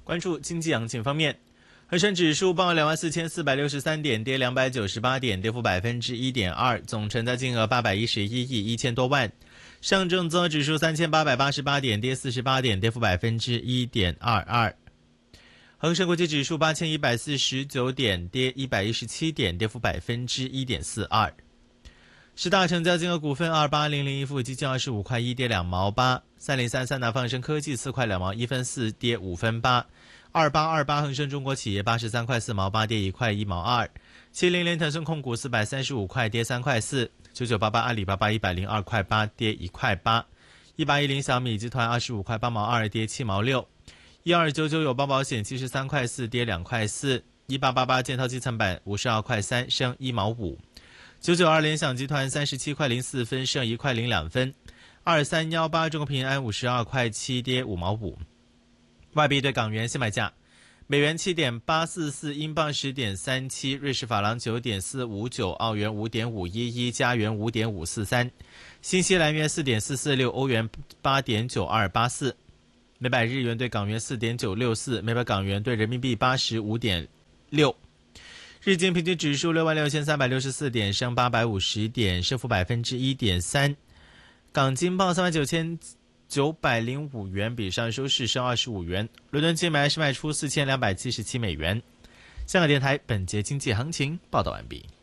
关注经济行情方面，恒生指数报24,463点，跌298点，跌幅1.2%，总成交金额811亿1000多万。上证综合指数3888点，跌48点，跌幅1.22%。恒生国际指数8149点，跌117点，跌幅1.42%。十大成交金额股份28001富基金25块1，跌2毛8。3033南方恒生科技4块2毛1分4，跌5分8。2828恒生中国企业83块4毛8，跌1块1毛2。700腾讯控股435块，跌3块4。9988阿里巴巴102块8，跌1块8。1810小米集团25块8毛2，跌7毛6。1299友邦保险73块4，跌2块4。1888建滔基层板52块3，升1毛5。992联想集团37块04分，升1块02分。2318中国平安52块7，跌5毛5。外币对港元现买价：美元7.844，英镑10.37，瑞士法郎9.459，澳元5.511，加元5.543，新西兰元4.446，欧元8.9284。每百日元对港元4.964，每百港元对人民币85.6。日经平均指数66,364点，升850点，升幅1.3%。港金报39,905元，比上收市升25元。伦敦金买是卖出4277美元。香港电台本节经济行情报道完毕。